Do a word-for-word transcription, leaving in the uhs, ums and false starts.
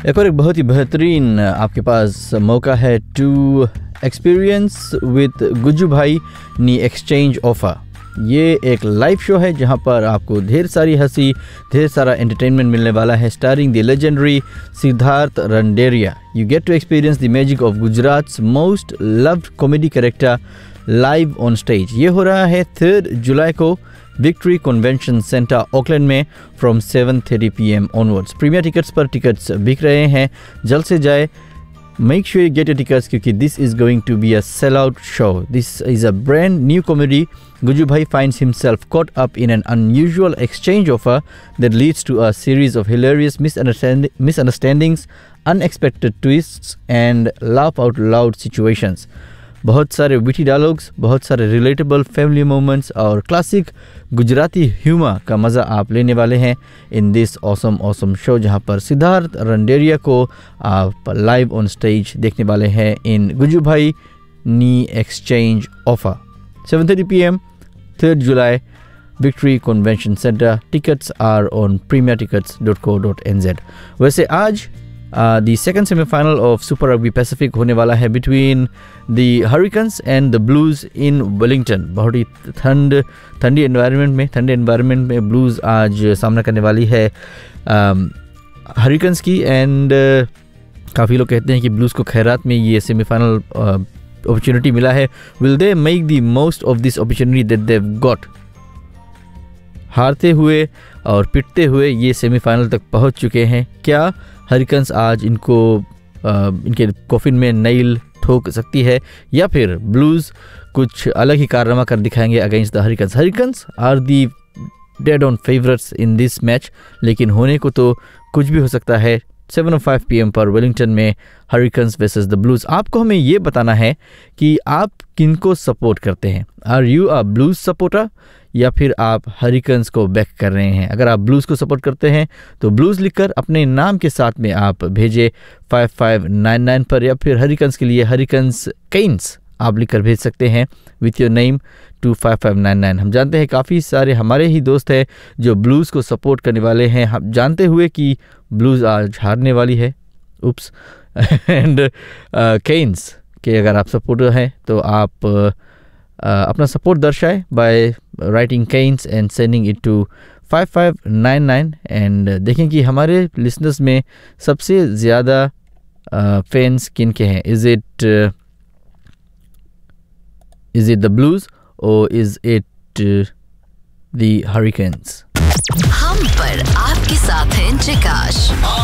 एक और एक बहुत ही बेहतरीन आपके पास मौका है टू एक्सपीरियंस विद गुज्जू भाई नी एक्सचेंज ऑफर। ये एक लाइव शो है जहां पर आपको ढेर सारी हंसी, ढेर सारा एंटरटेनमेंट मिलने वाला है। Starring the legendary Siddharth रंडेरिया, you get to experience the magic of गुजरात्स most loved comedy character live on stage. ये हो रहा है थर्ड जुलाई को विक्ट्री कन्वेंशन सेंटर ऑकलैंड में from seven thirty P M onwards. Premiere tickets पर टिकट्स बिक रहे हैं, जल्द से जाए। Make sure you get your tickets क्योंकि this is going to be a sellout show. This is a brand new comedy. Guju Bhai finds himself caught up in an unusual exchange offer that leads to a series of hilarious misunderstand- misunderstandings, unexpected twists and laugh out loud situations. बहुत सारे witty dialogues, बहुत सारे relatable family moments और classic Gujarati humour का मज़ा आप लेने वाले हैं in this awesome awesome show, जहां पर सिद्धार्थ रंडेरिया को आप लाइव ऑन स्टेज देखने वाले हैं इन गुज्जू भाई नी exchange offer. Seven thirty P M third July victory convention centre. Tickets are on premiere tickets dot co dot N Z. वैसे आज the second semifinal of super rugby Pacific होने वाला है between the hurricanes and the blues in Wellington. बहुत ही ठंड ठंडी environment में ठंडे एनवायरनमेंट में ब्लूज आज सामना करने वाली है हरिकेन्स की। एंड uh, काफ़ी लोग कहते हैं कि ब्लूज को खैरात में ये सेमीफाइनल अपॉर्चुनिटी मिला है। Will they make the most of this opportunity that they have got? हारते हुए और पिटते हुए ये सेमीफाइनल तक पहुंच चुके हैं। क्या हरिकेन्स आज इनको आ, इनके कॉफिन में नैल ठोक सकती है, या फिर ब्लूज कुछ अलग ही कारनामा कर दिखाएंगे against the hurricanes? Hurricanes are the dead on favourites in this match, लेकिन होने को तो कुछ भी हो सकता है। सेवन ओ फाइव पी एम पर वेलिंगटन में हरिकेन्स वर्सेस द ब्लूज। आपको हमें ये बताना है कि आप किनको सपोर्ट करते हैं। Are you a blues supporter या फिर आप हरिकेन्स को बैक कर रहे हैं? अगर आप ब्लूज को सपोर्ट करते हैं तो ब्लूज लिखकर अपने नाम के साथ में आप भेजे फाइव फाइव नाइन नाइन पर, या फिर हरिकेन्स के लिए हरिकेन्स केन्स आप लिखकर भेज सकते हैं with your name to five five nine nine. हम जानते हैं काफ़ी सारे हमारे ही दोस्त हैं जो ब्लूज़ को सपोर्ट करने वाले हैं, हम जानते हुए कि ब्लूज़ आज हारने वाली है। उप्स। एंड केन्स के अगर आप सपोर्टर हैं तो आप uh, uh, अपना support दर्शाएं by writing Keynes and sending it to five five nine nine. And देखें कि हमारे लिसनर्स में सबसे ज़्यादा फैंस uh, किन के हैं। Is it Is it the Blues or is it uh, the Hurricanes? हम पर आपके साथ हैं जिकाश।